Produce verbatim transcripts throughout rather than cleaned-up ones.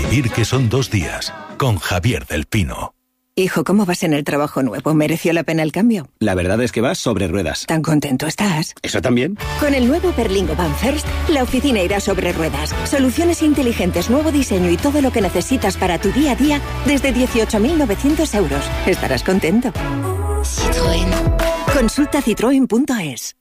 Vivir que son dos días, con Javier del Pino. Hijo, ¿cómo vas en el trabajo nuevo? ¿Mereció la pena el cambio? La verdad es que vas sobre ruedas. ¿Tan contento estás? ¿Eso también? Con el nuevo Berlingo Van First, la oficina irá sobre ruedas. Soluciones inteligentes, nuevo diseño y todo lo que necesitas para tu día a día desde dieciocho mil novecientos euros. Estarás contento. Citroën. Consulta citroen punto es.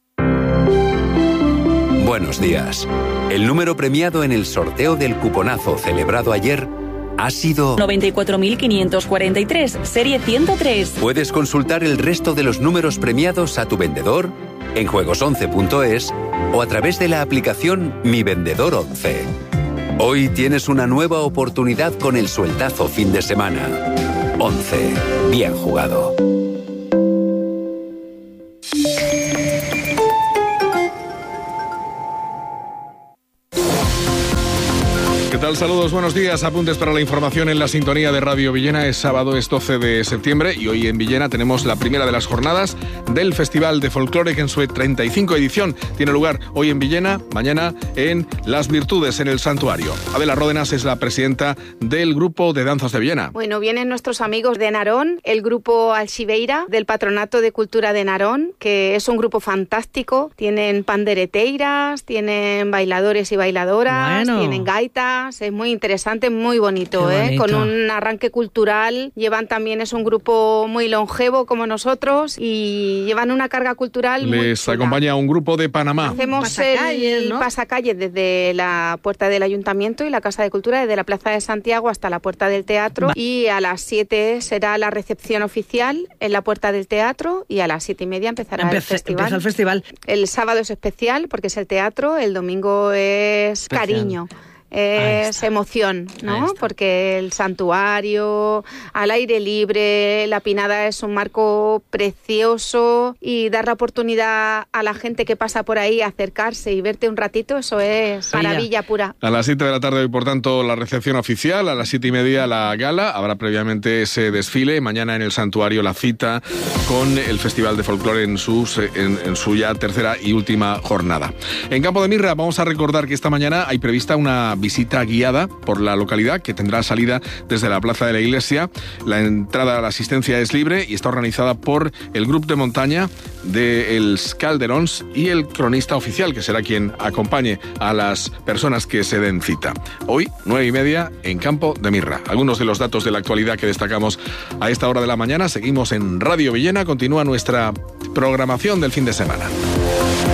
Buenos días. El número premiado en el sorteo del cuponazo celebrado ayer ha sido noventa y cuatro mil quinientos cuarenta y tres, serie ciento tres. Puedes consultar el resto de los números premiados a tu vendedor en juegos once punto es o a través de la aplicación Mi Vendedor once. Hoy tienes una nueva oportunidad con el sueltazo fin de semana. once. Bien jugado. ¿Qué tal? Saludos, buenos días. Apuntes para la información en la sintonía de Radio Villena. Es sábado, es doce de septiembre y hoy en Villena tenemos la primera de las jornadas del Festival de Folclore, que en su treinta y cinco edición tiene lugar hoy en Villena, mañana en Las Virtudes, en el Santuario. Adela Ródenas es la presidenta del Grupo de Danzas de Villena. Bueno, vienen nuestros amigos de Narón, el Grupo Alxibeira, del Patronato de Cultura de Narón, que es un grupo fantástico. Tienen pandereteiras, tienen bailadores y bailadoras, bueno. tienen gaitas. Es muy interesante, muy bonito, ¿eh? Bonito. Con un arranque cultural. Llevan también, es un grupo muy longevo como nosotros y llevan una carga cultural. Les muy acompaña un grupo de Panamá. Hacemos pasacalles, el ¿no? pasacalles desde la puerta del Ayuntamiento y la Casa de Cultura, desde la Plaza de Santiago hasta la puerta del teatro. Va. Y a las siete será la recepción oficial en la puerta del teatro y a las siete y media empezará Empece, el festival. Empieza el festival. El sábado es especial porque es el teatro, el domingo es especial. Cariño. Es emoción, ¿no? Porque el santuario, al aire libre, la Pinada es un marco precioso y dar la oportunidad a la gente que pasa por ahí a acercarse y verte un ratito, eso es maravilla pura. A las siete de la tarde hoy, por tanto, la recepción oficial, a las siete y media la gala, habrá previamente ese desfile, mañana en el santuario la cita con el Festival de Folclore en, sus, en, en su ya tercera y última jornada. En Campo de Mirra vamos a recordar que esta mañana hay prevista una visita guiada por la localidad que tendrá salida desde la Plaza de la Iglesia. La entrada a la asistencia es libre y está organizada por el Grupo de Montaña de Els Calderons y el cronista oficial, que será quien acompañe a las personas que se den cita. Hoy, nueve y media, en Campo de Mirra. Algunos de los datos de la actualidad que destacamos a esta hora de la mañana. Seguimos en Radio Villena. Continúa nuestra programación del fin de semana.